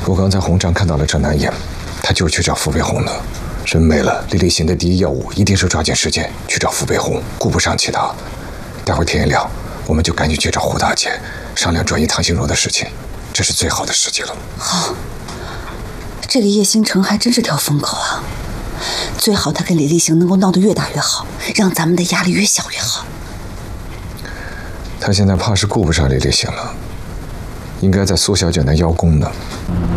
我刚才红帐看到了郑南燕，他就去找傅北红了。人没了，李立行的第一要务一定是抓紧时间去找傅北红，顾不上其他。待会儿天一亮，我们就赶紧去找胡大姐，商量转移唐兴荣的事情，这是最好的时机了。 好，这个叶星辰还真是条疯狗啊！最好他跟李立行能够闹得越大越好，让咱们的压力越小越好。 他现在怕是顾不上李立行了，应该在苏小姐那邀功呢。